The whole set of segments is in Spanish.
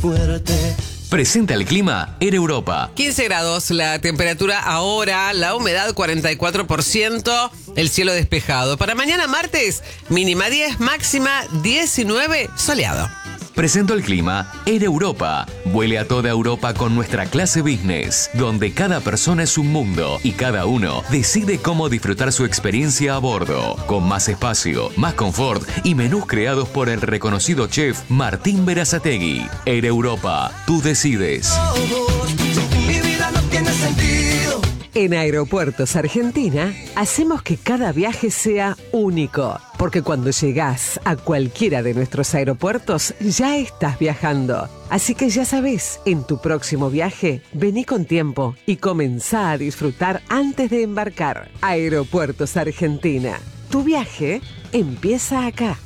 fuerte. Presenta el clima en Europa. 15 grados la temperatura ahora, la humedad 44%, el cielo despejado. Para mañana martes, mínima 10, máxima 19, soleado. Presento el clima en Europa. Vuele a toda Europa con nuestra clase business, donde cada persona es un mundo y cada uno decide cómo disfrutar su experiencia a bordo. Con más espacio, más confort y menús creados por el reconocido chef Martín Berazategui. En Europa, tú decides. Mi vida no tiene sentido. En Aeropuertos Argentina, hacemos que cada viaje sea único, porque cuando llegás a cualquiera de nuestros aeropuertos, ya estás viajando. Así que ya sabés, en tu próximo viaje, vení con tiempo y comenzá a disfrutar antes de embarcar. Aeropuertos Argentina. Tu viaje empieza acá.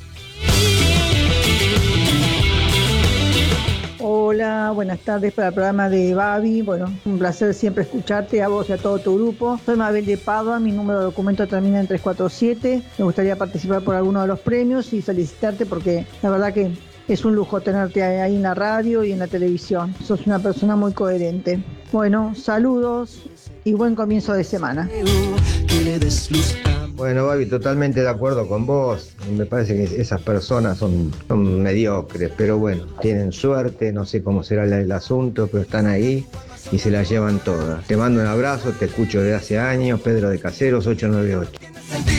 Hola, buenas tardes para el programa de Babi. Bueno, un placer siempre escucharte, a vos y a todo tu grupo. Soy Mabel de Padua, mi número de documento termina en 347. Me gustaría participar por alguno de los premios y felicitarte porque la verdad que es un lujo tenerte ahí en la radio y en la televisión. Sos una persona muy coherente. Bueno, saludos y buen comienzo de semana. Que le des luz a Bueno, Babi, totalmente de acuerdo con vos. Me parece que esas personas son mediocres, pero bueno, tienen suerte, no sé cómo será el asunto, pero están ahí y se las llevan todas. Te mando un abrazo, te escucho desde hace años, Pedro de Caseros, 898.